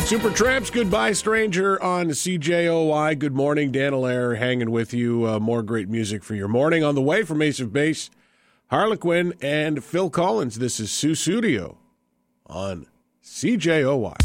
Supertramps, Goodbye Stranger on CJOY. Good morning, Dan Allaire hanging with you. More great music for your morning. On the way from Ace of Base, Harlequin and Phil Collins. This is Sussudio on CJOY.